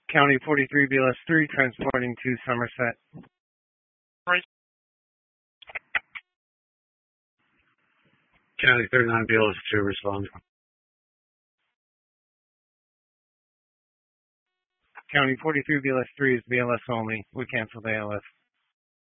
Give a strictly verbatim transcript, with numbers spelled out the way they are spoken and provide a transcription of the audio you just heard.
County forty-three B L S three transporting to Somerset. Right. County thirty-nine B L S two respond. County forty-three B L S three is B L S only. We cancel the A L S.